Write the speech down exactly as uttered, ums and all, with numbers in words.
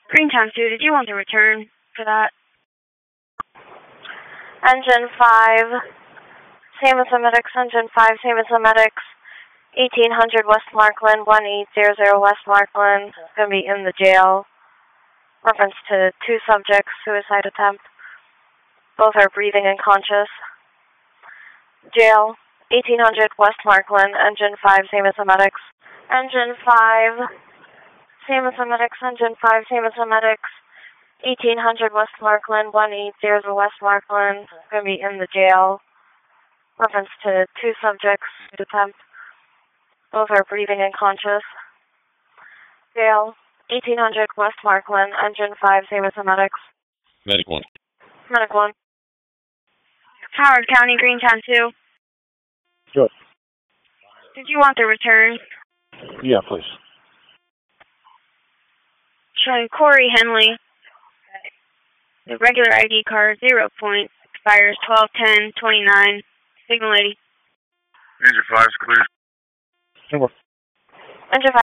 Greentown two, did you want the return for that? Engine five, same as the medics, engine five, same as the medics, eighteen hundred West Markland, one eight zero zero West Markland, going to be in the jail. Reference to two subjects, suicide attempt. Both are breathing and conscious. Jail, eighteen hundred West Markland, engine five, same as the medics. Engine five, same as the medics, engine five, same as the medics. eighteen hundred West Markland, one eight zero West Markland, going to be in the jail. Reference to two subjects, attempt. Both are breathing and conscious. Jail, eighteen hundred West Markland, engine five, same as the medics. Medic one. Medic one. Howard County, Greentown two. Good. Did you want the return? Yeah, please. Showing Corey Henley. The regular I D card, zero point, expires twelve ten twenty-nine. Signal lady. Engine five is clear. Number. Engine five.